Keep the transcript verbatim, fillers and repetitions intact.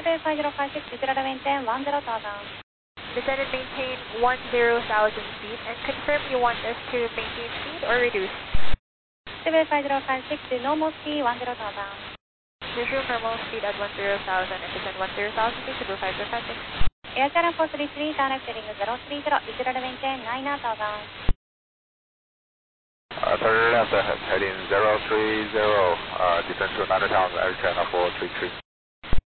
Civil five zero five six, Ichirada maintain one zero thousand. Descended maintain one zero thousand feet and confirm you want us to maintain speed or reduce. Civil five zero five six, normal speed one zero thousand. Resume normal speed at one zero thousand and descend one zero thousand feet to five zero five six. Air channel four three three, turn left heading zero three zero, Ichirada maintain nine thousand. Uh, turn left heading zero three zero, uh, descend to nine thousand, air channel four three three.